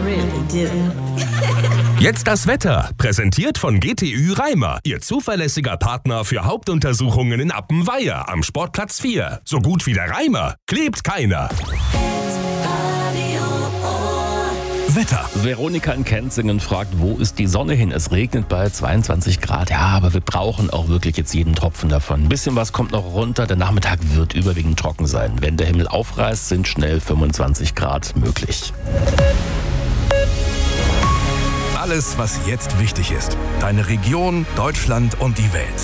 really do. Jetzt das Wetter, präsentiert von GTÜ Reimer, Ihr zuverlässiger Partner für Hauptuntersuchungen in Appenweier am Sportplatz 4. So gut wie der Reimer klebt keiner. Wetter. Veronika in Kenzingen fragt, wo ist die Sonne hin? Es regnet bei 22 Grad. Ja, aber wir brauchen auch wirklich jetzt jeden Tropfen davon. Ein bisschen was kommt noch runter. Der Nachmittag wird überwiegend trocken sein. Wenn der Himmel aufreißt, sind schnell 25 Grad möglich. Alles, was jetzt wichtig ist. Deine Region, Deutschland und die Welt.